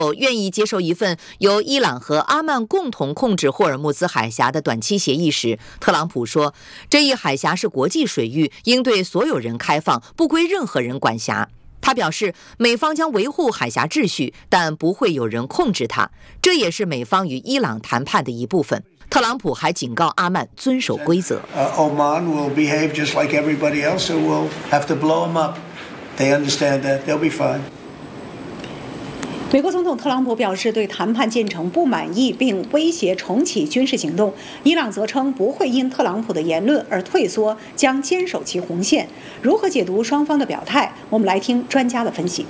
愿意接受一份由伊朗和阿曼共同控制霍尔木兹海峡的短期协议时，特朗普说，这一海峡是国际水域，应对所有人开放，不归任何人管辖。他表示，美方将维护海峡秩序，但不会有人控制它，这也是美方与伊朗谈判的一部分。特朗普还警告阿曼遵守规则。 Oman will behave just like everybody else, so we'll have to blow them up. They understand that. They'll be fine. 美国总统特朗普表示对谈判进程不满意，并威胁重启军事行动。伊朗则称不会因特朗普的言论而退缩，将坚守其红线。如何解读双方的表态？我们来听专家的分析。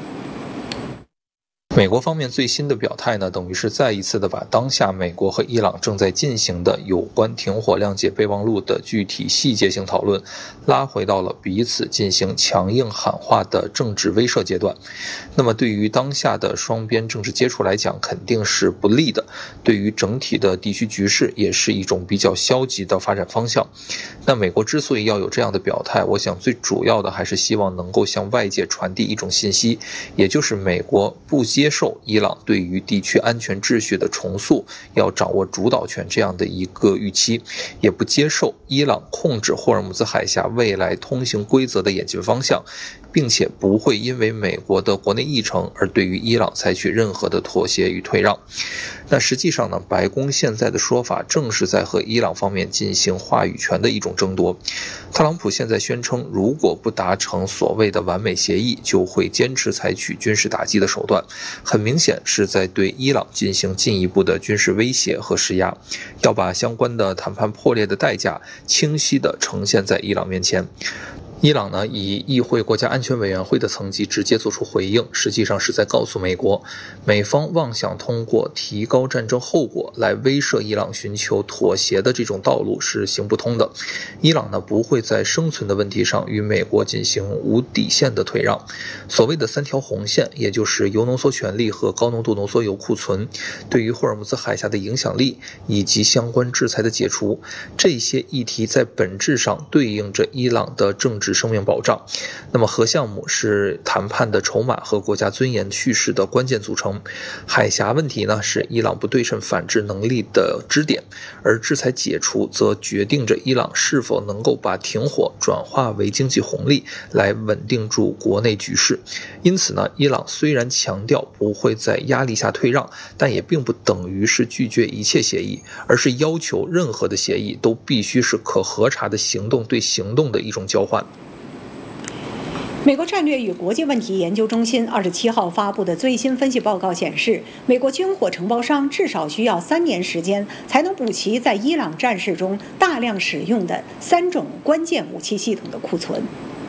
美国方面最新的表态呢，等于是再一次的把当下美国和伊朗正在进行的有关停火谅解备忘录的具体细节性讨论拉回到了彼此进行强硬喊话的政治威慑阶段。那么对于当下的双边政治接触来讲，肯定是不利的，对于整体的地区局势也是一种比较消极的发展方向。那美国之所以要有这样的表态，我想最主要的还是希望能够向外界传递一种信息，也就是美国不接受伊朗对于地区安全秩序的重塑要掌握主导权这样的一个预期，也不接受伊朗控制霍尔木兹海峡未来通行规则的演进方向，并且不会因为美国的国内议程而对于伊朗采取任何的妥协与退让。那实际上呢，白宫现在的说法正是在和伊朗方面进行话语权的一种争夺。特朗普现在宣称，如果不达成所谓的完美协议，就会坚持采取军事打击的手段，很明显是在对伊朗进行进一步的军事威胁和施压，要把相关的谈判破裂的代价清晰地呈现在伊朗面前。伊朗呢，以议会国家安全委员会的层级直接做出回应，实际上是在告诉美国，美方妄想通过提高战争后果来威慑伊朗寻求妥协的这种道路是行不通的。伊朗呢，不会在生存的问题上与美国进行无底线的退让。所谓的三条红线，也就是铀浓缩权利和高浓度浓缩铀库存，对于霍尔木兹海峡的影响力，以及相关制裁的解除，这些议题在本质上对应着伊朗的政治生命保障。那么核项目是谈判的筹码和国家尊严叙事的关键组成，海峡问题呢是伊朗不对称反制能力的支点，而制裁解除则决定着伊朗是否能够把停火转化为经济红利，来稳定住国内局势。因此呢，伊朗虽然强调不会在压力下退让，但也并不等于是拒绝一切协议，而是要求任何的协议都必须是可核查的行动对行动的一种交换。 美国战略与国际问题研究中心27号发布的最新分析报告显示，美国军火承包商至少需要3年时间才能补齐在伊朗战事中大量使用的3种关键武器系统的库存。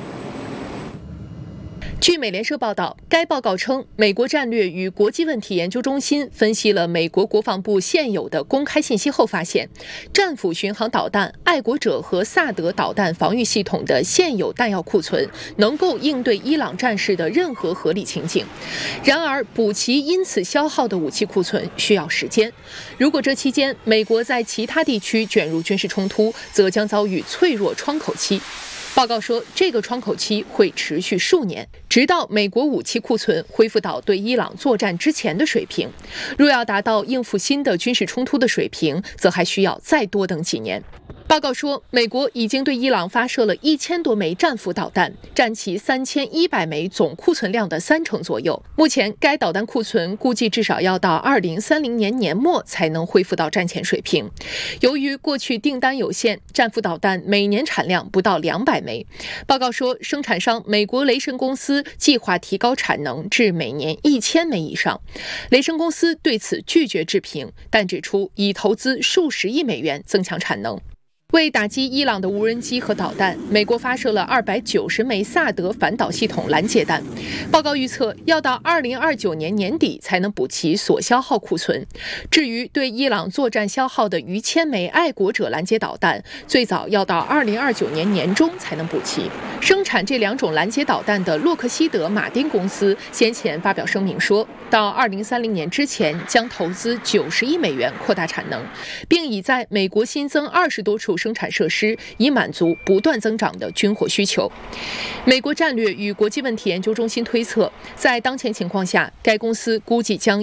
据美联社报道，该报告称，美国战略与国际问题研究中心分析了美国国防部现有的公开信息后发现，战斧巡航导弹、爱国者和萨德导弹防御系统的现有弹药库存能够应对伊朗战事的任何合理情景。然而，补齐因此消耗的武器库存需要时间。如果这期间美国在其他地区卷入军事冲突，则将遭遇脆弱窗口期。报告说，这个窗口期会持续数年，直到美国武器库存恢复到对伊朗作战之前的水平。若要达到应付新的军事冲突的水平，则还需要再多等几年。报告说，美国已经对伊朗发射了1000多枚战斧导弹，占其3100枚总库存量的30%左右。目前，该导弹库存估计至少要到2030年年末才能恢复到战前水平。由于过去订单有限，战斧导弹每年产量不到200枚。报告说，生产商美国雷神公司计划提高产能至每年1000枚以上。雷神公司对此拒绝置评，但指出已投资数十亿美元增强产能。为打击伊朗的无人机和导弹，美国发射了290枚萨德反导系统拦截弹。报告预测，要到2029年年底才能补齐所消耗库存。至于对伊朗作战消耗的逾1000枚爱国者拦截导弹，最早要到2029年年中才能补齐。生产这2种拦截导弹的洛克希德马丁公司先前发表声明说，到2030年之前将投资90亿美元扩大产能，并已在美国新增20多处生产设施，以满足不断增长的军火需求。美国战略与国际问题研究中心推测，在当前情况下，该公司估计将